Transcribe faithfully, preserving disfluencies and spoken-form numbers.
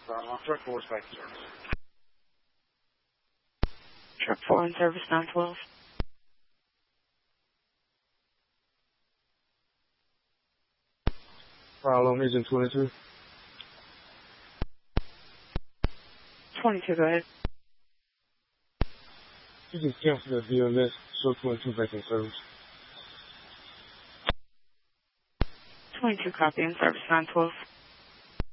Uh, truck four is back in service. Truck four in service, nine twelve. Problem Agent twenty-two. twenty-two, go ahead. You can cancel the D M S, show twenty-two back in service. twenty-two, copy in service, nine twelve.